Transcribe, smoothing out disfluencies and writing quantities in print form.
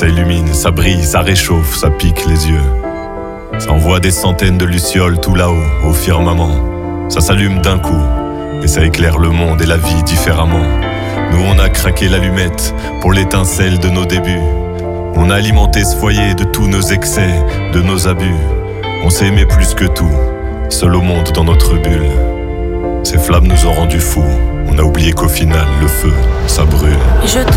ça illumine, ça brille, ça réchauffe, ça pique les yeux. Ça envoie des centaines de lucioles tout là-haut, au firmament. Ça s'allume d'un coup, et ça éclaire le monde et la vie différemment. Nous on a craqué l'allumette pour l'étincelle de nos débuts. On a alimenté ce foyer de tous nos excès, de nos abus. On s'est aimé plus que tout, seul au monde dans notre bulle. Ces flammes nous ont rendus fous, on a oublié qu'au final le feu, ça brûle.